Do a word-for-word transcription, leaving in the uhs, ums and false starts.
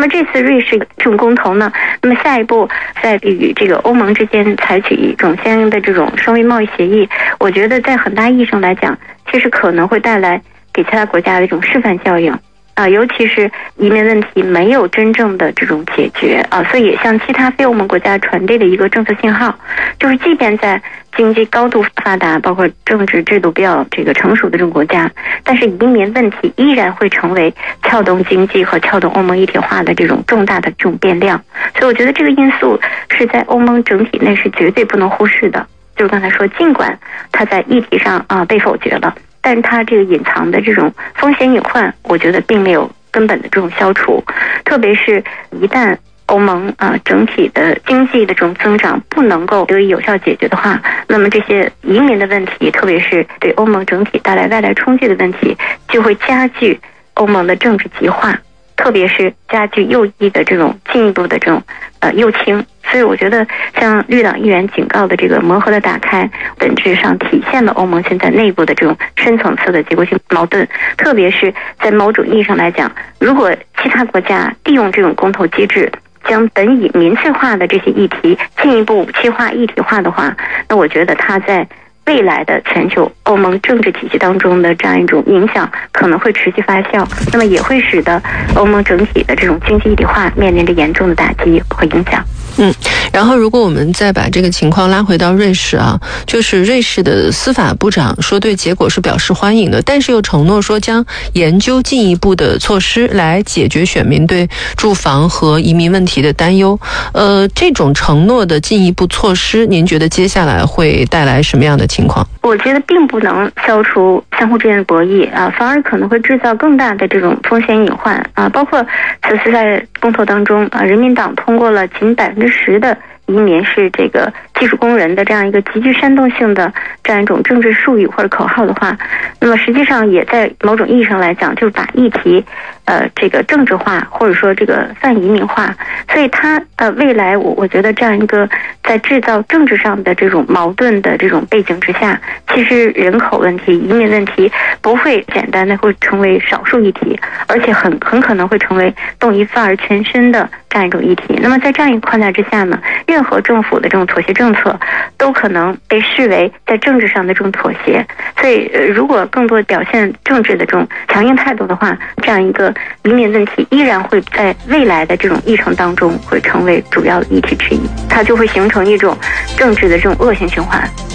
么这次瑞士这种公投呢，那么下一步在与这个欧盟之间采取一种相应的这种双边贸易协议，我觉得在很大意义上来讲，其实可能会带来给其他国家的一种示范效应啊，尤其是移民问题没有真正的这种解决啊，所以也向其他非欧盟国家传递了一个政策信号，就是即便在经济高度发达，包括政治制度比较这个成熟的这种国家，但是移民问题依然会成为撬动经济和撬动欧盟一体化的这种重大的这种变量。所以我觉得这个因素是在欧盟整体内是绝对不能忽视的。就是刚才说，尽管它在议题上啊被否决了，但是它这个隐藏的这种风险隐患，我觉得并没有根本的这种消除。特别是一旦欧盟啊整体的经济的这种增长不能够得以有效解决的话，那么这些移民的问题，特别是对欧盟整体带来外来冲击的问题，就会加剧欧盟的政治极化，特别是加剧右翼的这种进一步的这种呃右倾。所以我觉得像绿党议员警告的这个磨合的打开，本质上体现了欧盟现在内部的这种深层次的结构性矛盾。特别是在某种意义上来讲，如果其他国家利用这种公投机制，将本已民粹化的这些议题进一步武器化、一体化的话，那我觉得它在未来的全球欧盟政治体系当中的这样一种影响可能会持续发酵，那么也会使得欧盟整体的这种经济一体化面临着严重的打击和影响。 嗯，然后如果我们再把这个情况拉回到瑞士啊，就是瑞士的司法部长说对结果是表示欢迎的，但是又承诺说将研究进一步的措施来解决选民对住房和移民问题的担忧。呃，这种承诺的进一步措施，您觉得接下来会带来什么样的情况？ 我觉得并不能消除相互之间的博弈啊，反而可能会制造更大的这种风险隐患啊。包括此次在公投当中啊，人民党通过了仅百分之十的移民是这个技术工人的这样一个极具煽动性的这样一种政治术语或者口号的话，那么实际上也在某种意义上来讲，就是把议题呃这个政治化，或者说这个泛移民化。所以它呃未来我我觉得这样一个在制造政治上的这种矛盾的这种背景之下，其实人口问题、移民问题不会简单的会成为少数议题，而且很很可能会成为动一范儿全身的这样一种议题。那么在这样一个框架之下呢，任何政府的这种妥协政策都可能被视为在政治上的这种妥协。所以呃如果更多表现政治的这种强硬态度的话，这样一个移民问题依然会在未来的这种议程当中会成为主要的议题之一，它就会形成一种政治的这种恶性循环。